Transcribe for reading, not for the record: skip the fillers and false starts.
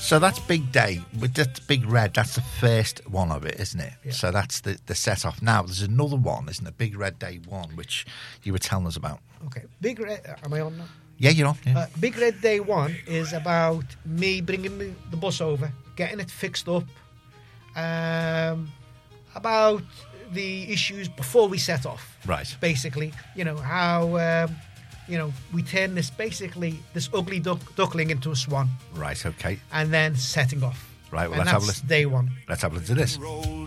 So that's Big Day. With that Big Red, that's the first one of it, isn't it? Yeah. So that's the set off. Now, there's another one, isn't it? Big Red Day 1, which you were telling us about. Okay, Big Red. Am I on now? Yeah, you're on. Yeah. Big Red Day 1 is about me bringing the bus over, getting it fixed up, about the issues before we set off. Right. Basically, how we turn this ugly duckling into a swan, Right, okay. and then setting off. Right, well, and let's have a that's listen. Day 1. Let's have a listen to this.